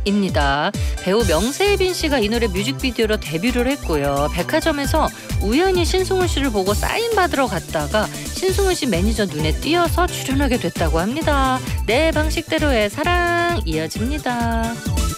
입니다. 배우 명세빈 씨가 이 노래 뮤직비디오로 데뷔를 했고요. 백화점에서 우연히 신승훈 씨를 보고 사인 받으러 갔다가 신승훈 씨 매니저 눈에 띄어서 출연하게 됐다고 합니다. 내 방식대로의 사랑 이어집니다.